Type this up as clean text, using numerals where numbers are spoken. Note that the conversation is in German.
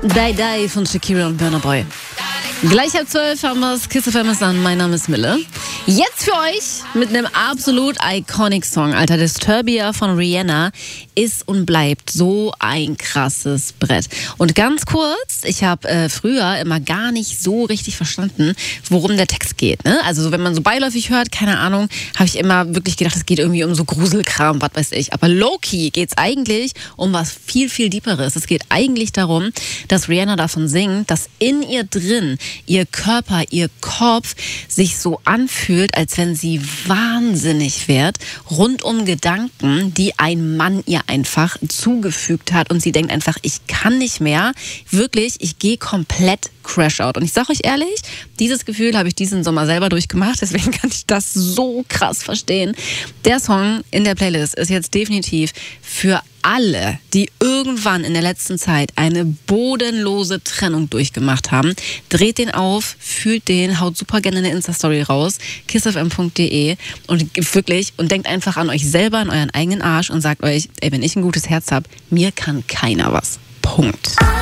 Die Die von Shakira und Burna Boy. Gleich ab 12 haben wir es. Kiss FM ist an. Mein Name ist Mille. Jetzt für euch mit einem absolut iconic Song. Alter, Disturbia von Rihanna ist und bleibt so ein krasses Brett. Und ganz kurz, ich habe früher immer gar nicht so richtig verstanden, worum der Text geht. Ne? Also so, wenn man so beiläufig hört, keine Ahnung, habe ich immer wirklich gedacht, es geht irgendwie um so Gruselkram, was weiß ich. Aber low-key geht es eigentlich um was viel, viel Deeperes. Es geht eigentlich darum, dass Rihanna davon singt, dass in ihr drin ihr Körper, ihr Kopf sich so anfühlt, als wenn sie wahnsinnig wird, rund um Gedanken, die ein Mann ihr einfach zugefügt hat. Und sie denkt einfach, ich kann nicht mehr. Wirklich, ich gehe komplett Crash-out. Und ich sage euch ehrlich, dieses Gefühl habe ich diesen Sommer selber durchgemacht. Deswegen kann ich das so krass verstehen. Der Song in der Playlist ist jetzt definitiv für alle, die irgendwann in der letzten Zeit eine bodenlose Trennung durchgemacht haben. Dreht den auf, fühlt den, haut super gerne eine Insta-Story raus, kissfm.de und wirklich, und denkt einfach an euch selber, an euren eigenen Arsch und sagt euch, ey, wenn ich ein gutes Herz habe, mir kann keiner was. Punkt.